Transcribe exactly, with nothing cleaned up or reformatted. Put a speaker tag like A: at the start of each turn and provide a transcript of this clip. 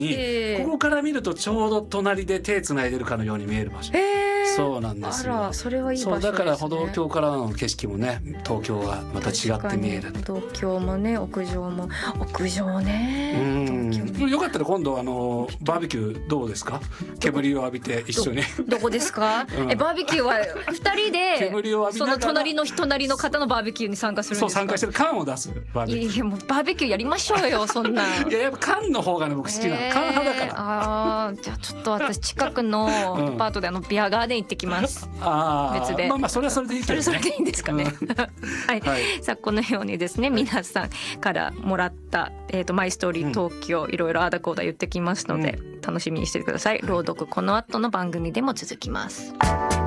A: えー、
B: ここから見るとちょうど隣で手つないでるかのように見える場所、
A: えー、
B: そうなんですよ。
A: あら、それはいい場所ですね。
B: そうだから歩道橋からの景色もね、東京はまた違って見える。
A: 歩道橋もね、屋上も屋上ね。
B: うん
A: 東京ね、
B: よかったら今度あのバーベキューどうですか？煙を浴びて一緒に。
A: ど, どこですか？うん、えバーベキューはふたりで
B: 煙を浴びながら
A: その隣の隣の方のバーベキューに参加するんですか？
B: そう、参加してる缶を出すバーベキュー。
A: いやいや、もうバーベキューやりましょうよそんな。
B: いややっぱ缶の方がね僕好きなの、えー、缶派だから。
A: ああ、じゃあちょっと私近くのデパートであのビアガーデン行ってきます。
B: あ
A: 別で。
B: まあまあそれはそれでいいけどね。
A: それそれでいいんですかね。うん、はい、はい。さあこのようにですね、皆さんからもらったえっ、ー、とマイストーリー東京、うん、いろいろあだこうだ言ってきますので、うん、楽しみにしててください。朗読この後の番組でも続きます。